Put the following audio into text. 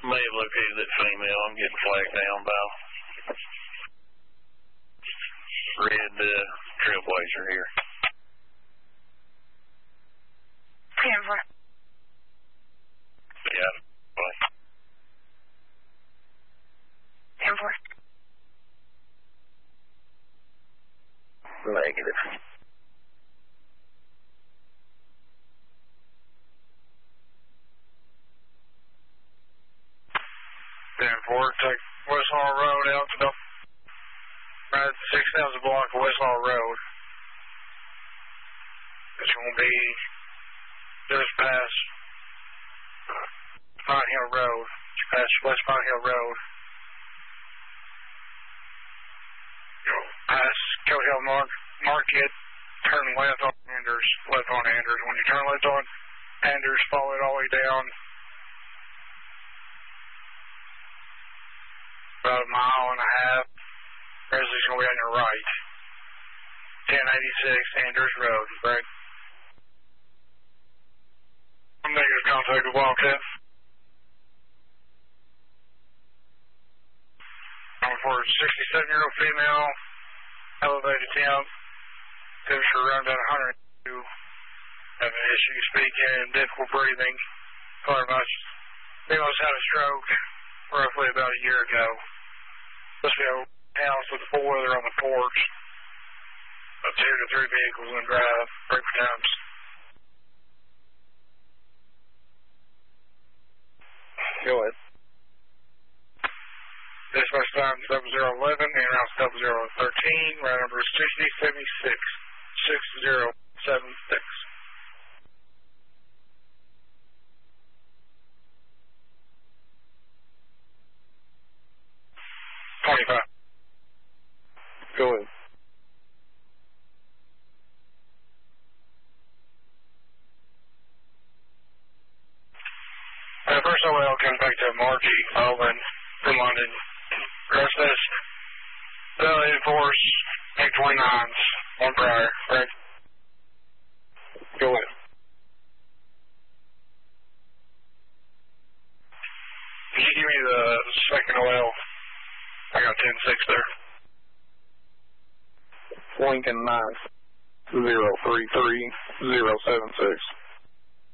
May have located that female. I'm getting flagged down by red Trailblazer here. 10-4. Yeah. 10-4. Negative. Take West Law Road out to the right 6,000 block of West Law Road. It's going to be just past Pine Hill Road, past West Pine Hill Road. Past Coat Hill Market, turn left on Anders. When you turn left on Anders, follow it all the way down. About a mile and a half. Presley's going to be on your right. 1086 Anders Road, right? I'm making contact with Wildcat. For a 67-year-old female, elevated temp, temperature around about 102, having an issue speaking and difficult breathing. Female's had a stroke roughly about a year ago. Supposed to be a house with full weather on the porch. 2 to 3 vehicles in drive, break for times. Go ahead. Dispatch time 7011 and route 7013. Route number is 6076 6076. Go ahead. First OL comes back to Margie Owen from London. Rest this. Enforce 829s, one prior, right? Go ahead. Can you give me the second OL? I got 10-6 there. Lincoln 9 033 076.